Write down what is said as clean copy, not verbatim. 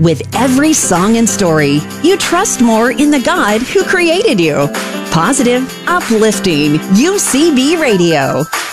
With every song and story, you trust more in the God who created you. Positive, uplifting UCB Radio.